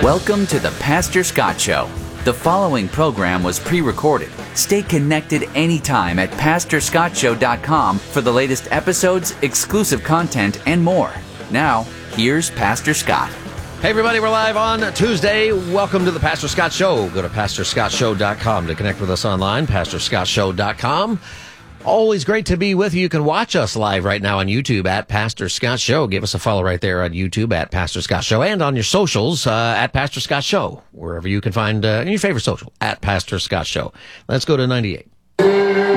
Welcome to the Pastor Scott Show. The following program was pre-recorded. Stay connected anytime at PastorScottShow.com for the latest episodes, exclusive content, and more. Now, here's Pastor Scott. Hey everybody, we're live on Tuesday. Welcome to the Pastor Scott Show. Go to PastorScottShow.com to connect with us online, PastorScottShow.com. Always great to be with you. You can watch us live right now on YouTube at Pastor Scott Show. Give us a follow right there on YouTube at Pastor Scott Show and on your socials at Pastor Scott Show, wherever you can find your favorite social at Pastor Scott Show. Let's go to 98.